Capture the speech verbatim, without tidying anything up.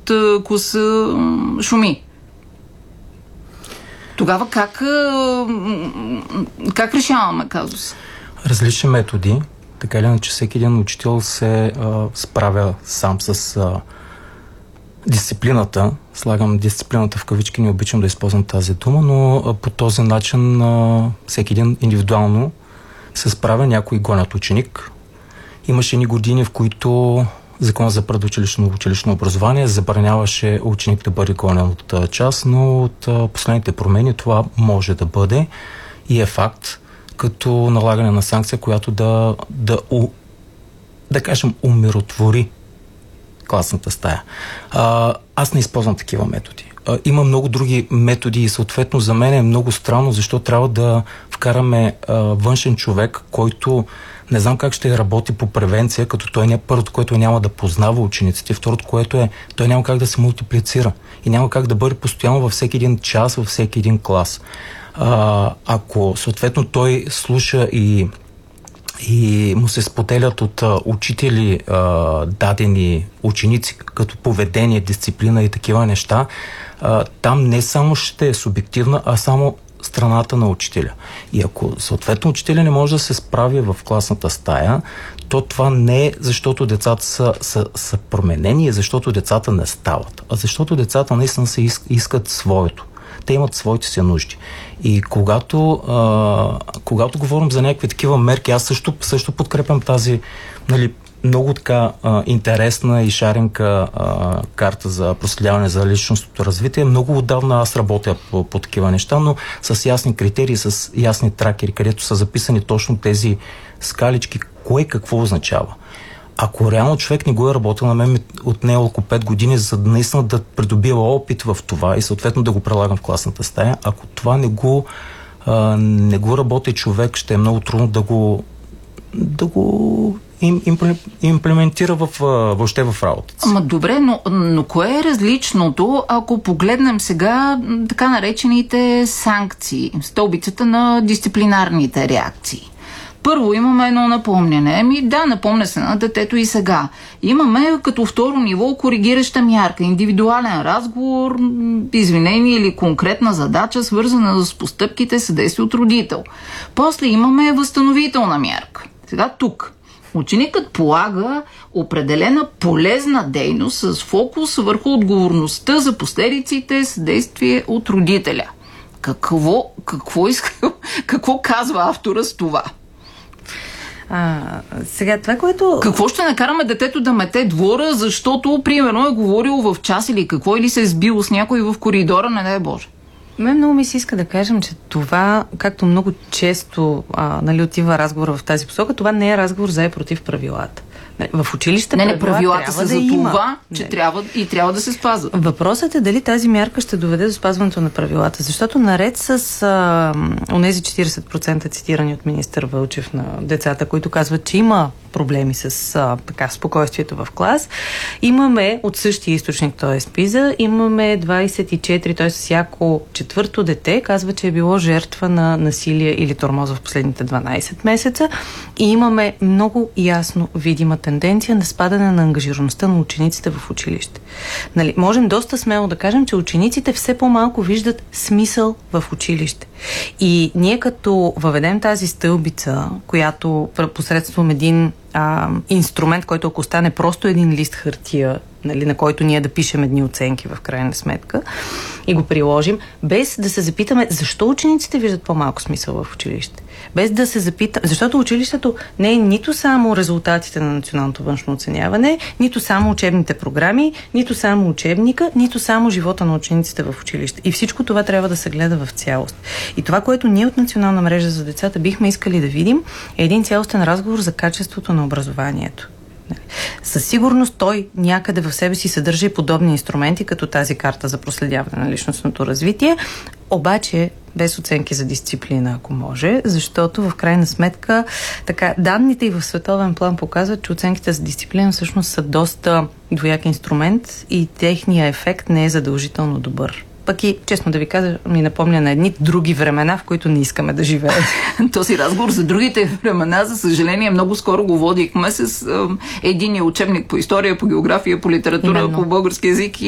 класа шуми. Тогава как, как решаваме казус? Различни методи. Така или иначе, всеки един учител се а, справя сам с а, дисциплината. Слагам дисциплината в кавички, не обичам да използвам тази дума, но а, по този начин а, всеки един индивидуално се справя, някой гонят ученик. Имаше едни години, в които Закон за предучилищно училищно образование забраняваше ученик да бъде гонен от час, но от а, последните промени това може да бъде и е факт, като налагане на санкция, която да, да, у, да кажем, умиротвори класната стая. А, аз не използвам такива методи. А, има много други методи и съответно за мен е много странно, защо трябва да вкараме а, външен човек, който не знам как ще работи по превенция, като той не е първото, което няма да познава учениците, второто, което е, той няма как да се мултиплицира и няма как да бъде постоянно във всеки един час, във всеки един клас. А, ако съответно той слуша и, и му се споделят от а, учители а, дадени ученици като поведение, дисциплина и такива неща, а, там не само ще е субективна, а само страната на учителя. И ако съответно учителя не може да се справи в класната стая, то това не е защото децата са, са, са променени, защото децата не стават, а защото децата наистина се искат своето. Те имат своите си нужди. И когато, а, когато говорим за някакви такива мерки, аз също, също подкрепям тази, нали, много така а, интересна и шаренка а, карта за проследяване за личностното развитие. Много отдавна аз работя по, по такива неща, но с ясни критерии, с ясни тракери, където са записани точно тези скалички, кое какво означава. Ако реално човек не го е работил, на мен от нея около пет години, за да наистина да придобива опит в това и съответно да го прилагам в класната стая, ако това не го, а, не го работи човек, ще е много трудно да го да го им, имплементира в, въобще в работата. Ама добре, но, но кое е различното, ако погледнем сега така наречените санкции, стълбицата на дисциплинарните реакции? Първо имаме едно напомняне. Ами да, напомня се на детето и сега. Имаме като второ ниво коригираща мярка, индивидуален разговор, извинение или конкретна задача, свързана с постъпките, съдействие от родител. После имаме възстановителна мярка. Сега тук ученикът полага определена полезна дейност с фокус върху отговорността за последиците, съдействие от родителя. Какво, какво, иска, какво казва автора с това? А, сега това, което... Какво ще накараме детето да мете двора, защото, примерно, е говорил в час или какво, или се е сбило с някой в коридора, не дай Боже? Мен много ми се иска да кажем, че това, както много често а, нали, отива разговор в тази посока, това не е разговор за и против правилата. В училище не, правила, не, правилата са да за има. това, че трябва и трябва да се спазват. Въпросът е дали тази мярка ще доведе до спазването на правилата, защото наред с а, онези четирийсет процента цитирани от министър Вълчев на децата, които казват, че има проблеми с а, така, спокойствието в клас, имаме от същия източник, т.е. ПИЗа, имаме двайсет и четири, т.е. всяко четвърто дете казва, че е било жертва на насилие или тормоз в последните дванайсет месеца и имаме много ясно видима тенденция на спадане на ангажираността на учениците в училище. Нали, можем доста смело да кажем, че учениците все по-малко виждат смисъл в училище. И ние като въведем тази стълбица, която посредством един а, инструмент, който ако стане просто един лист хартия, нали, на който ние да пишем едни оценки в крайна сметка и го приложим, без да се запитаме защо учениците виждат по-малко смисъл в училище. Без да се запитаме, защото училището не е нито само резултатите на националното външно оценяване, нито само учебните програми, нито само учебника, нито само живота на учениците в училище. И всичко това трябва да се гледа в цялост. И това, което ние от Национална мрежа за децата бихме искали да видим, е един цялостен разговор за качеството на образованието. Със сигурност той някъде в себе си съдържа и подобни инструменти, като тази карта за проследяване на личностното развитие, обаче без оценки за дисциплина, ако може, защото в крайна сметка така, данните и в световен план показват, че оценките за дисциплина всъщност са доста двояк инструмент и техния ефект не е задължително добър. Пък и, честно да ви кажа, ми напомня на едни други времена, в които не искаме да живеем. Този разговор за другите времена, за съжаление, много скоро го водихме с е, единия учебник по история, по география, по литература, именно по български език